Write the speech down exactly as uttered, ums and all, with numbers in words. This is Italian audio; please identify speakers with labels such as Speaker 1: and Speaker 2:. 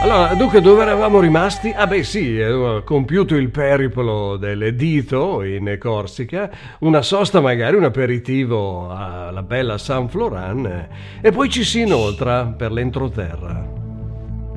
Speaker 1: Allora, dunque, dove eravamo rimasti? Ah beh sì, eh, compiuto il periplo del Dito in Corsica, una sosta magari, un aperitivo alla bella San Floran, eh, e poi ci si inoltra per l'entroterra.